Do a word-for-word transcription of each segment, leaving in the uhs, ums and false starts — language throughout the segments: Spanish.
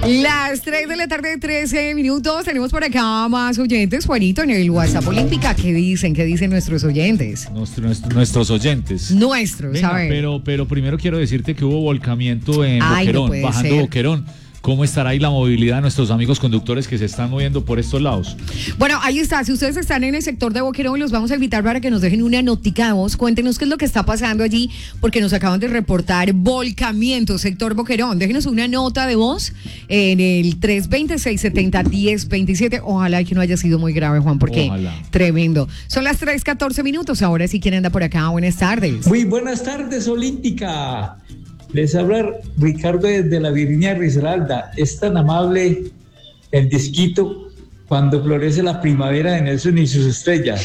Las tres de la tarde, trece minutos. Tenemos por acá más oyentes, Juanito, en el WhatsApp Olímpica. ¿Qué dicen? ¿Qué dicen nuestros oyentes? Nuestro, nuestro, nuestros oyentes. Nuestros, Venga, a ver. Pero, pero primero quiero decirte que hubo volcamiento en Ay, no Boquerón, puede bajando ser. Boquerón. ¿Cómo estará ahí la movilidad de nuestros amigos conductores que se están moviendo por estos lados? Bueno, ahí está. Si ustedes están en el sector de Boquerón, los vamos a invitar para que nos dejen una notica de voz. Cuéntenos qué es lo que está pasando allí, porque nos acaban de reportar volcamiento, sector Boquerón. Déjenos una nota de voz en el tres dos seis siete cero, uno cero dos siete. Ojalá que no haya sido muy grave, Juan, porque Ojalá. Tremendo. Son las tres catorce minutos. Ahora sí, ¿quién anda por acá? Buenas tardes. Muy buenas tardes, Olímpica. Les habla Ricardo desde la Virginia Risaralda. Es tan amable el disquito cuando florece la primavera de Nelson y sus estrellas.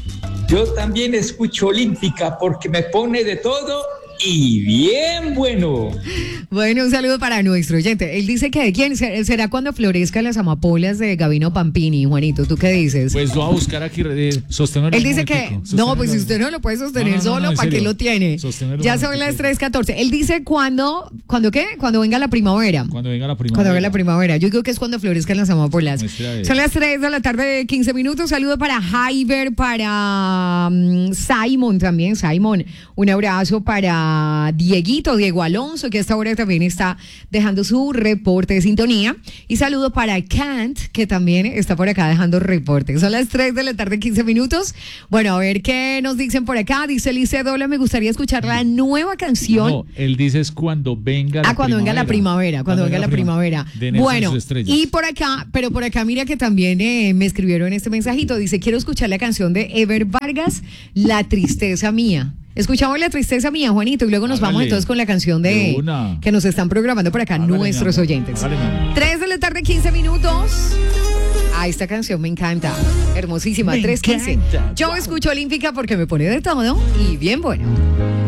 Yo también escucho Olímpica porque me pone de todo y bien bueno. Bueno, un saludo para nuestro oyente. Él dice que de quién será cuando florezcan las amapolas de Gabino Pampini. Juanito, ¿tú qué dices? Pues lo voy a buscar aquí, eh, sostenerlo. Él dice que, no, pues si usted no lo puede sostener No, no, no, solo, no, en ¿para qué serio. lo tiene? Sostenerlo Ya un son momentico. las tres catorce. Él dice cuando, ¿cuándo qué? Cuando venga la primavera. Cuando venga la primavera. Cuando venga la primavera. Yo creo que es cuando florezcan las amapolas. Muestra de- Son las tres de la tarde, quince minutos. Saludo para Jaiber, para um, Simon también. Simon, un abrazo para Dieguito, Diego Alonso, que a esta hora también está dejando su reporte de sintonía. Y saludo para Kant, que también está por acá dejando reporte. Son las tres de la tarde, quince minutos. Bueno, a ver qué nos dicen por acá. Dice Lice Dola, me gustaría escuchar la nueva canción. No, él dice es cuando venga la Ah, cuando venga la primavera, cuando venga la primavera. de Nelson Bueno, sus estrellas. y por acá, pero por acá mira que también eh, me escribieron este mensajito. Dice, quiero escuchar la canción de Ever Vargas, La Tristeza Mía. Escuchamos La Tristeza Mía, Juanito, y luego nos Hágale. vamos entonces con la canción de, De una. que nos están programando por acá Hágale, nuestros mi amor. oyentes. Hágale, mi amor. Tres de la tarde, quince minutos. Ah, esta canción me encanta. Hermosísima, Me tres quince. encanta. Yo Wow. escucho Olímpica porque me pone de todo y bien bueno.